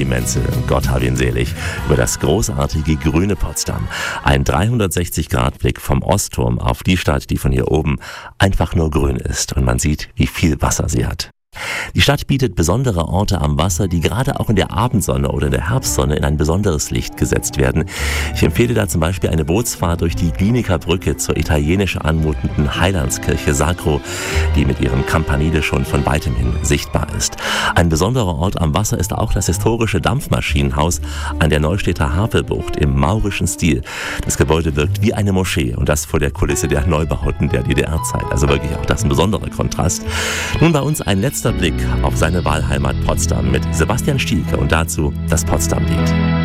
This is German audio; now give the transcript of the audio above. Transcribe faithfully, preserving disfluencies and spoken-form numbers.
Menzel, Gott hab ihn selig, über das großartige grüne Potsdam. Ein dreihundertsechzig Grad Blick vom Ostturm auf die Stadt, die von hier oben einfach nur grün ist und man sieht, wie viel Wasser sie hat. Die Stadt bietet besondere Orte am Wasser, die gerade auch in der Abendsonne oder in der Herbstsonne in ein besonderes Licht gesetzt werden. Ich empfehle da zum Beispiel eine Bootsfahrt durch die Glienicker Brücke zur italienisch anmutenden Heilandskirche Sacro, die mit ihrem Campanile schon von weitem hin sichtbar ist. Ein besonderer Ort am Wasser ist auch das historische Dampfmaschinenhaus an der Neustädter Havelbucht im maurischen Stil. Das Gebäude wirkt wie eine Moschee und das vor der Kulisse der Neubauten der D D R-Zeit. Also wirklich auch das ein besonderer Kontrast. Nun bei uns ein letzter Blick auf seine Wahlheimat Potsdam mit Sebastian Stielke und dazu das Potsdam-Lied.